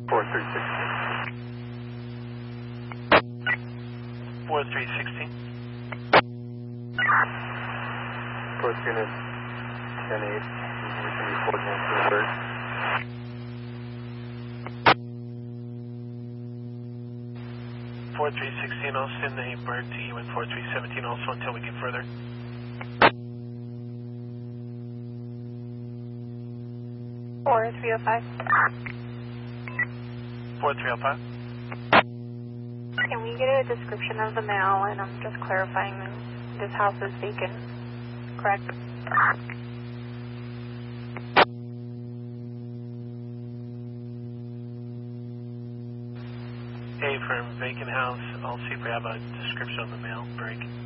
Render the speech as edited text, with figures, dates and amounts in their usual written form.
4316. 4316. 4th unit 10-8. We can be reporting into the bird. 4316, I'll send a bird to you in 4317 also until we get further. Or 305. 4305. Can we get a description of the mail? And I'm just clarifying that this house is vacant, correct? A for vacant house. I'll see if we have a description of the mail break.